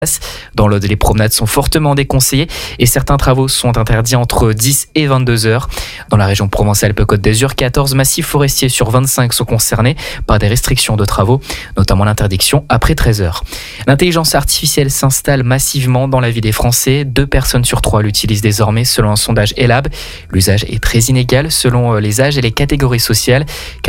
Dans l'Aude, les promenades sont fortement déconseillées et certains travaux sont interdits entre 10 et 22 heures. Dans la région Provence-Alpes-Côte d'Azur, 14 massifs forestiers sur 25 sont concernés par des restrictions de travaux, notamment l'interdiction après 13 heures. L'intelligence artificielle s'installe massivement dans la vie des Français. 2 personnes sur 3 l'utilisent désormais selon un sondage Elab. L'usage est très inégal selon les âges et les catégories sociales.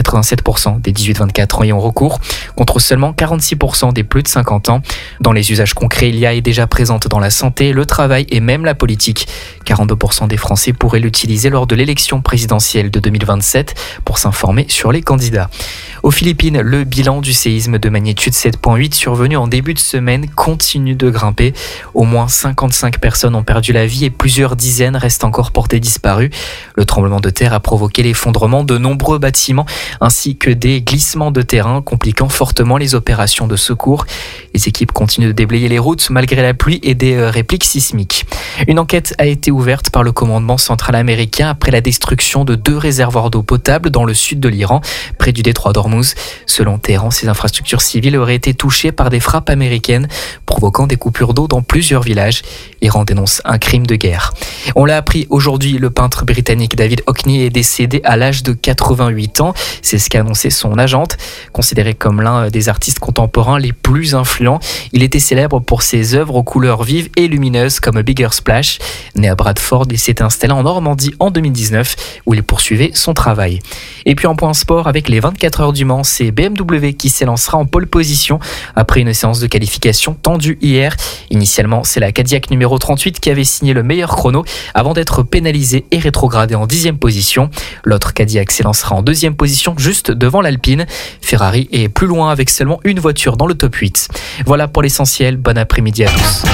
87% des 18-24 ans y ont recours, contre seulement 46% des plus de 50 ans. Dans les usages concrets, l'IA est déjà présente dans la santé, le travail et même la politique. 42% des Français pourraient l'utiliser lors de l'élection présidentielle de 2027 pour s'informer sur les candidats. Aux Philippines, le bilan du séisme de magnitude 7.8 survenu en début de semaine continue de grimper. Au moins 55 personnes ont perdu la vie et plusieurs dizaines restent encore portées disparues. Le tremblement de terre a provoqué l'effondrement de nombreux bâtiments ainsi que des glissements de terrain compliquant fortement les opérations de secours. Les équipes continuent de déblayer les routes malgré la pluie et des répliques sismiques. Une enquête a été ouverte par le commandement central américain après la destruction de 2 réservoirs d'eau potable dans le sud de l'Iran, près du détroit d'Ormuz. Selon Téhéran, ces infrastructures civiles auraient été touchées par des frappes américaines, provoquant des coupures d'eau dans plusieurs villages. L'Iran dénonce un crime de guerre. On l'a appris aujourd'hui, le peintre britannique David Hockney est décédé à l'âge de 88 ans. C'est ce qu'a annoncé son agente. Considéré comme l'un des artistes contemporains les plus influents, il était célèbre pour ses œuvres aux couleurs vives et lumineuses comme Bigger Splash. Né à Bradford, il s'est installé en Normandie en 2019 où il poursuivait son travail. Et puis en point sport, avec les 24 heures du Mans, c'est BMW qui s'élancera en pole position après une séance de qualification tendue hier. Initialement, c'est la Cadillac numéro 38 qui avait signé le meilleur chrono avant d'être pénalisée et rétrogradée en 10e position. L'autre Cadillac s'élancera en 2e position juste devant l'Alpine. Ferrari est plus loin avec seulement une voiture dans le top 8. Voilà pour l'essentiel, bon après-midi à tous.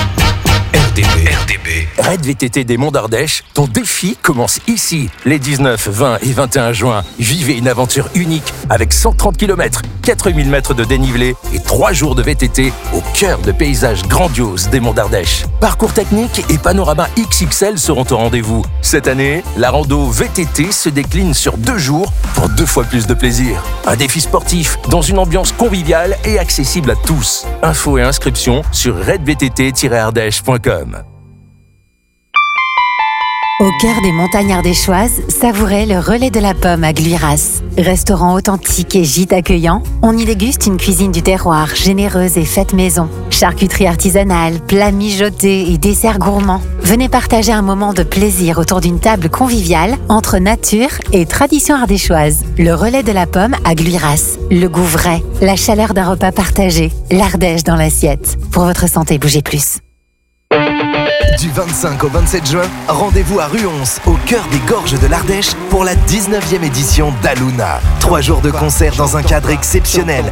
RDB. Raid VTT des Monts d'Ardèche, ton défi commence ici. Les 19, 20 et 21 juin, vivez une aventure unique avec 130 km, 4000 mètres de dénivelé et 3 jours de VTT au cœur de paysages grandioses des Monts d'Ardèche. Parcours technique et panorama XXL seront au rendez-vous. Cette année, la rando VTT se décline sur 2 jours pour 2 fois plus de plaisir. Un défi sportif dans une ambiance conviviale et accessible à tous. Infos et inscriptions sur raidvtt-ardèche.com. Au cœur des montagnes ardéchoises, savourez le Relais de la Pomme à Gluiras. Restaurant authentique et gîte accueillant, on y déguste une cuisine du terroir généreuse et faite maison. Charcuterie artisanale, plats mijotés et desserts gourmands. Venez partager un moment de plaisir autour d'une table conviviale entre nature et tradition ardéchoise. Le Relais de la Pomme à Gluiras. Le goût vrai, la chaleur d'un repas partagé, l'Ardèche dans l'assiette. Pour votre santé, bougez plus. Du 25 au 27 juin, rendez-vous à Ruons, au cœur des gorges de l'Ardèche, pour la 19e édition d'Aluna. 3 jours de concert dans un cadre exceptionnel,